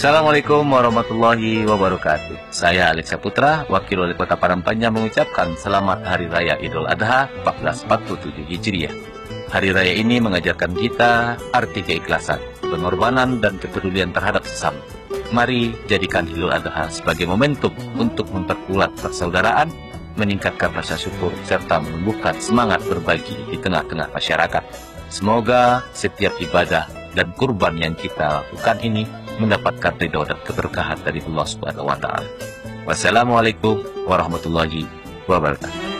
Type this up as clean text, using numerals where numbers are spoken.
Assalamualaikum warahmatullahi wabarakatuh. Saya Alex Saputra, Wakil Wali Kota Padang Panjang mengucapkan selamat Hari Raya Idul Adha 1447 Hijriah. Hari Raya ini mengajarkan kita arti keikhlasan, pengorbanan, dan kepedulian terhadap sesama. Mari jadikan Idul Adha sebagai momentum untuk memperkuat persaudaraan, meningkatkan rasa syukur, serta menumbuhkan semangat berbagi di tengah-tengah masyarakat. Semoga setiap ibadah dan kurban yang kita lakukan ini mendapatkan ridho dan keberkahan dari Allah Subhanahu wa Ta'ala. Wassalamualaikum warahmatullahi wabarakatuh.